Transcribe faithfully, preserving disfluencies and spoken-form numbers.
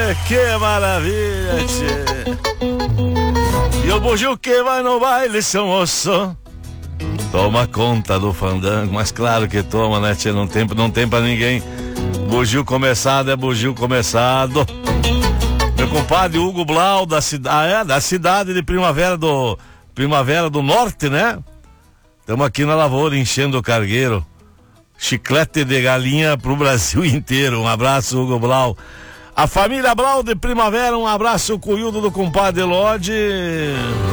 Tchê, que maravilha, tchê. E o bugio que vai no baile, seu moço, toma conta do fandango. Mas claro que toma, né, tchê? Não tem, não tem pra ninguém. Bugio começado é bugio começado. Meu compadre Hugo Blau, da, cida, ah, é, da cidade de Primavera do Primavera do Norte, né? Estamos aqui na lavoura enchendo o cargueiro. Chiclete de galinha pro Brasil inteiro. Um abraço, Hugo Blau. A família Blau de Primavera, um abraço, Cuildo do compadre Lodi.